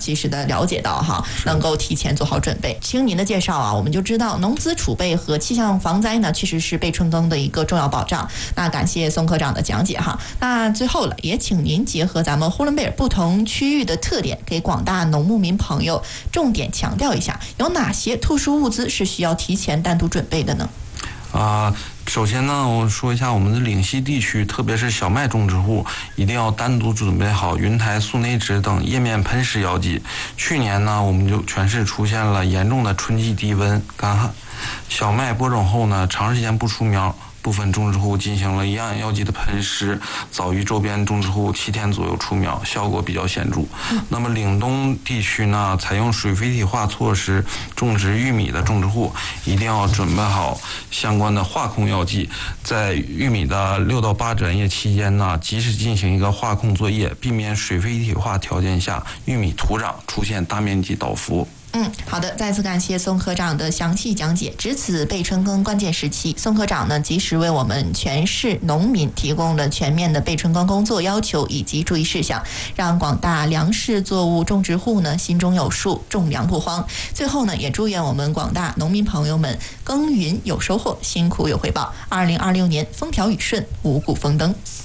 及时的了解到哈，能够提前做好准备。听您的介绍啊，我们就知道农资储备和气象防灾呢，其实是备春耕的一个重要保障。那感谢宋科长的讲解哈。那最后了，也请您结合咱们呼伦贝尔不同区域的特点，给广大农牧民朋友重点强调一下，有哪些特殊物资是需要提前单独准备的呢？ 首先呢，我说一下我们的岭西地区，特别是小麦种植户，一定要单独准备好云台、速内酯等叶面喷施药剂。去年呢，我们就全市出现了严重的春季低温、干旱，小麦播种后呢，长时间不出苗。部分种植户进行了一样药剂的喷施，早于周边种植户7天左右出苗，效果比较显著。那么岭东地区呢，采用水肥体化措施种植玉米的种植户，一定要准备好相关的化控药剂，在玉米的6到8转叶期间呢，及时进行一个化控作业，避免水肥体化条件下玉米土壤出现大面积倒伏。 好的，再次感谢宋科长的详细讲解。值此备春耕关键时期，宋科长呢及时为我们全市农民提供了全面的备春耕工作要求以及注意事项，让广大粮食作物种植户呢心中有数，种粮不慌。最后呢，也祝愿我们广大农民朋友们耕耘有收获，辛苦有回报。2026年风调雨顺，五谷丰登。